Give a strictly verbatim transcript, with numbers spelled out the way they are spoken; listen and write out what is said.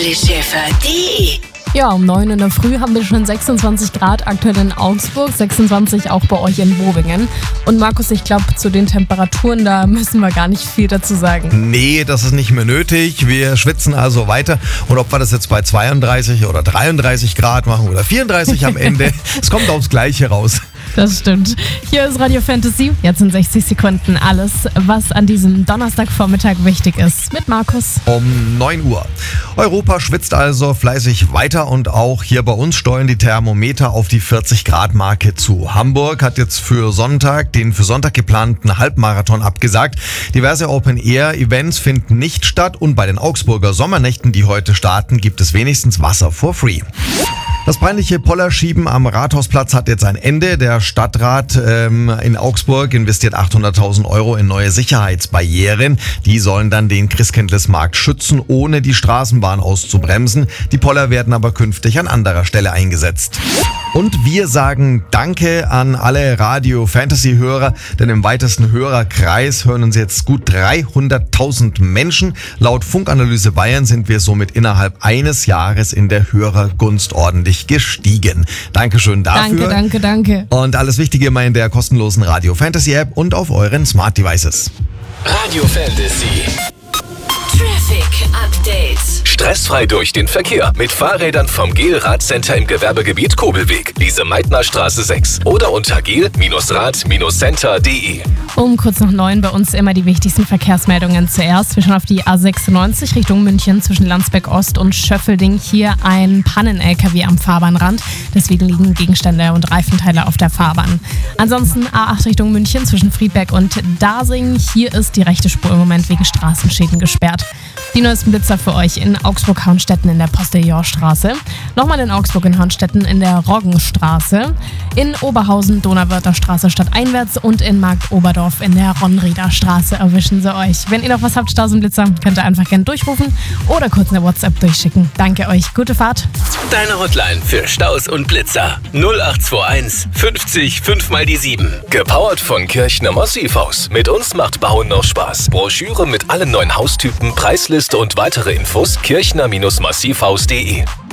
Schäfer punkt de. Ja, um neun in der Früh haben wir schon sechsundzwanzig Grad aktuell in Augsburg, sechsundzwanzig auch bei euch in Bobingen. Und Markus, ich glaube, zu den Temperaturen, da müssen wir gar nicht viel dazu sagen. Nee, das ist nicht mehr nötig. Wir schwitzen also weiter. Und ob wir das jetzt bei zweiunddreißig oder dreiunddreißig Grad machen oder vierunddreißig am Ende, es kommt aufs Gleiche raus. Das stimmt. Hier ist Radio Fantasy. Jetzt in sechzig Sekunden alles, was an diesem Donnerstagvormittag wichtig ist. Mit Markus. Um neun Uhr. Europa schwitzt also fleißig weiter und auch hier bei uns steuern die Thermometer auf die vierzig Grad Marke zu. Hamburg hat jetzt für Sonntag den für Sonntag geplanten Halbmarathon abgesagt. Diverse Open-Air-Events finden nicht statt und bei den Augsburger Sommernächten, die heute starten, gibt es wenigstens Wasser for free. Das peinliche Pollerschieben am Rathausplatz hat jetzt ein Ende. Der Stadtrat ähm, in Augsburg investiert achthunderttausend Euro in neue Sicherheitsbarrieren. Die sollen dann den Christkindlesmarkt schützen, ohne die Straßenbahn auszubremsen. Die Poller werden aber künftig an anderer Stelle eingesetzt. Und wir sagen Danke an alle Radio-Fantasy-Hörer, denn im weitesten Hörerkreis hören uns jetzt gut dreihunderttausend Menschen. Laut Funkanalyse Bayern sind wir somit innerhalb eines Jahres in der Hörergunst ordentlich gestiegen. Dankeschön dafür. Danke, danke, danke. Und alles Wichtige immer in der kostenlosen Radio Fantasy App und auf euren Smart Devices. Radio Fantasy. Traffic Update. Stressfrei durch den Verkehr mit Fahrrädern vom Gel-Rad-Center im Gewerbegebiet Kobelweg, Lise-Meitner-Straße sechs oder unter gel-rad-center punkt de. Um kurz nach neun bei uns immer die wichtigsten Verkehrsmeldungen zuerst. Wir schauen auf die A sechsundneunzig Richtung München zwischen Landsberg Ost und Schöffelding. Hier ein Pannen-L K W am Fahrbahnrand. Deswegen liegen Gegenstände und Reifenteile auf der Fahrbahn. Ansonsten A acht Richtung München zwischen Friedberg und Dasing. Hier ist die rechte Spur im Moment wegen Straßenschäden gesperrt. Die neuesten Blitzer für euch in Augsburg-Hauenstetten in der Postillonstraße. Nochmal in Augsburg in Hauenstetten in der Roggenstraße. In Oberhausen Donauwörther Straße stadteinwärts und in Marktoberdorf in der Ronrieder Straße erwischen sie euch. Wenn ihr noch was habt, Straßenblitzer, könnt ihr einfach gerne durchrufen oder kurz eine WhatsApp durchschicken. Danke euch, gute Fahrt. Deine Hotline für Staus und Blitzer null acht zwei eins fünfzig fünf mal die sieben. Gepowert von Kirchner Massivhaus. Mit uns macht Bauen noch Spaß. Broschüre mit allen neuen Haustypen, Preisliste und weitere Infos kirchner Bindestrich massivhaus punkt de.